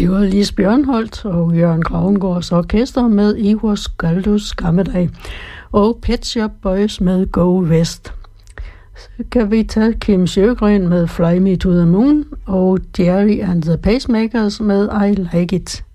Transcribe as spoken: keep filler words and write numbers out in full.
Det var Lis Bjørnholt og Jørgen Gravengårds orkester med Ivor Galdus Gammedag og Pet Shop Boys med Go West. Så kan vi tage Kim Sjögren med Fly Me to the Moon og Jerry and the Pacemakers med I Like It.